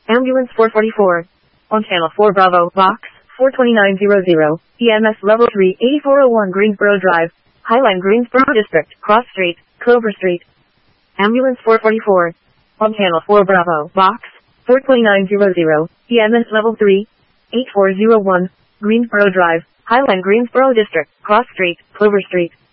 Ambulance 444. On Channel 4 Bravo, Box 42900. EMS Level 3, 8401 Greensboro Drive, Highline, Greensboro District, Cross Street, Clover Street. Ambulance 444. On Channel 4 Bravo, Box 42900. EMS Level 3, 8401, Greensboro Drive, Highline, Greensboro District, Cross Street, Clover Street.